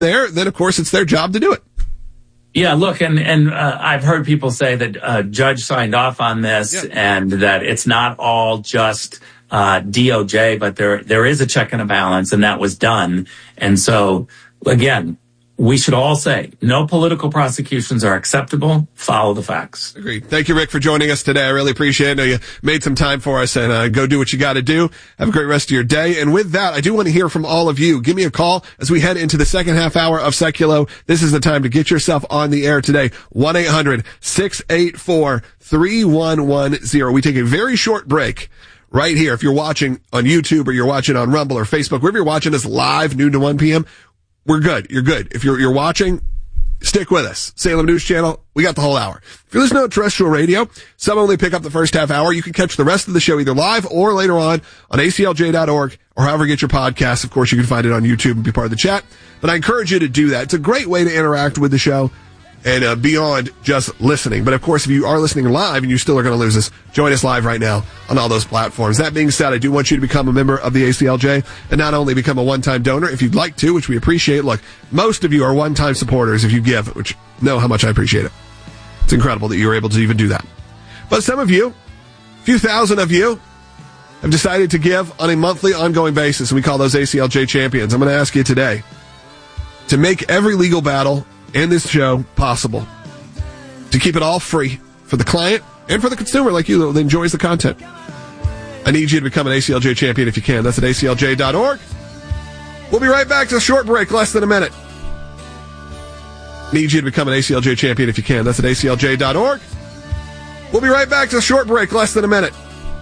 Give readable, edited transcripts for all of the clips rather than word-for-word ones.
there, then of course it's their job to do it. Yeah, look, and I've heard people say that a judge signed off on this and that it's not all just DOJ, but there is a check and a balance, and that was done. And so, again, we should all say no political prosecutions are acceptable. Follow the facts. Agreed. Thank you, Rick, for joining us today. I really appreciate it. I know you made some time for us, and go do what you got to do. Have a great rest of your day. And with that, I do want to hear from all of you. Give me a call as we head into the second half hour of Seculo. This is the time to get yourself on the air today. 1-800-684-3110. We take a very short break right here. If you're watching on YouTube or you're watching on Rumble or Facebook, wherever you're watching us live, noon to 1 p.m., we're good. You're good. If you're watching, stick with us. Salem News Channel, we got the whole hour. If you're listening to terrestrial radio, some only pick up the first half hour. You can catch the rest of the show either live or later on aclj.org or however you get your podcasts. Of course, you can find it on YouTube and be part of the chat. But I encourage you to do that. It's a great way to interact with the show and beyond just listening. But of course, if you are listening live and you still are going to lose us, join us live right now on all those platforms. That being said, I do want you to become a member of the ACLJ and not only become a one-time donor if you'd like to, which we appreciate. Look, most of you are one-time supporters if you give, which know how much I appreciate it. It's incredible that you're able to even do that. But some of you, a few thousand of you, have decided to give on a monthly, ongoing basis, and we call those ACLJ champions. I'm going to ask you today to make every legal battle and this show possible, to keep it all free for the client and for the consumer like you that enjoys the content. I need you to become an ACLJ champion if you can. That's at aclj.org. We'll be right back to a short break, less than a minute. Need you to become an ACLJ champion if you can. That's at aclj.org. We'll be right back to a short break, less than a minute.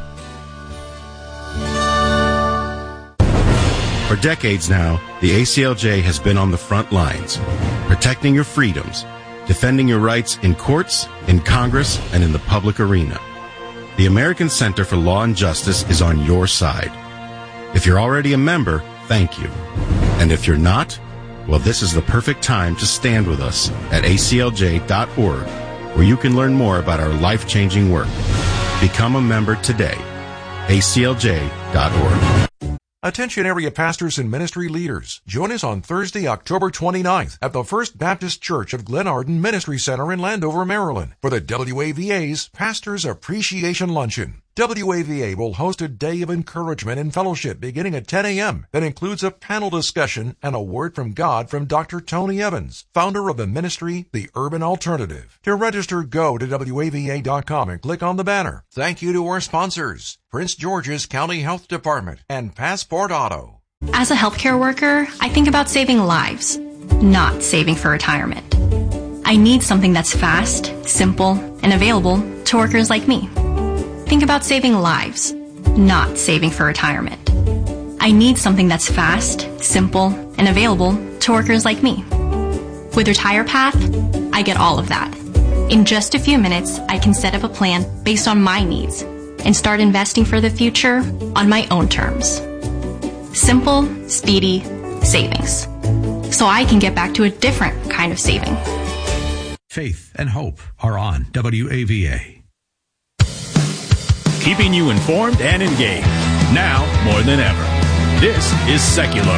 For decades now, the ACLJ has been on the front lines, protecting your freedoms, defending your rights in courts, in Congress, and in the public arena. The American Center for Law and Justice is on your side. If you're already a member, thank you. And if you're not, well, this is the perfect time to stand with us at aclj.org, where you can learn more about our life-changing work. Become a member today. aclj.org. Attention area pastors and ministry leaders. Join us on Thursday, October 29th at the First Baptist Church of Glen Arden Ministry Center in Landover, Maryland for the WAVA's Pastors Appreciation Luncheon. WAVA will host a day of encouragement and fellowship beginning at 10 a.m. that includes a panel discussion and a word from God from Dr. Tony Evans, founder of the ministry, The Urban Alternative. To register, go to WAVA.com and click on the banner. Thank you to our sponsors, Prince George's County Health Department and Passport Auto. As a healthcare worker, I think about saving lives, not saving for retirement. I need something that's fast, simple, and available to workers like me. Think about saving lives, not saving for retirement. I need something that's fast, simple, and available to workers like me. With RetirePath, I get all of that. In just a few minutes, I can set up a plan based on my needs and start investing for the future on my own terms. Simple, speedy savings. So I can get back to a different kind of saving. Faith and hope are on WAVA. Keeping you informed and engaged, now more than ever. This is Seculo.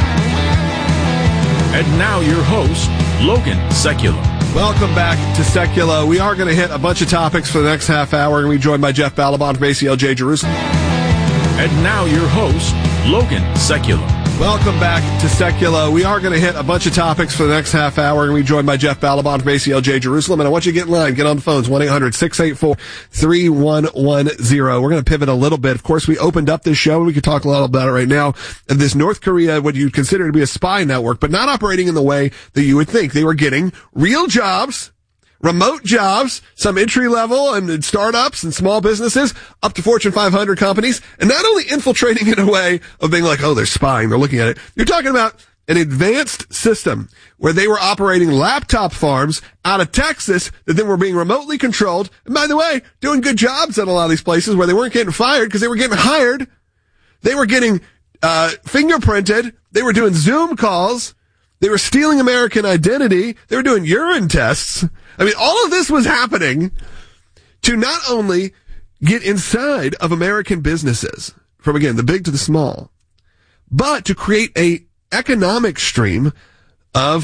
And now your host, Logan Seculo. Welcome back to Seculo. We are going to hit a bunch of topics for the next half hour, and we're joined by Jeff Ballabon from ACLJ Jerusalem. And now your host, Logan Seculo. Welcome back to Seculo. We are going to hit a bunch of topics for the next half hour, and we're joined by Jeff Ballabon from ACLJ Jerusalem. And I want you to get in line. Get on the phones, 1-800-684-3110. We're going to pivot a little bit. Of course, we opened up this show, and we could talk a lot about it right now, of this North Korea, what you'd consider to be a spy network, but not operating in the way that you would think. They were getting real jobs, remote jobs, some entry level and startups and small businesses up to Fortune 500 companies, and not only infiltrating in a way of being like, oh, they're spying, they're looking at it. You're talking about an advanced system where they were operating laptop farms out of Texas that then were being remotely controlled. And by the way, doing good jobs at a lot of these places where they weren't getting fired because they were getting hired. They were getting fingerprinted. They were doing Zoom calls. They were stealing American identity. They were doing urine tests. I mean, all of this was happening to not only get inside of American businesses, from, again, the big to the small, but to create a economic stream of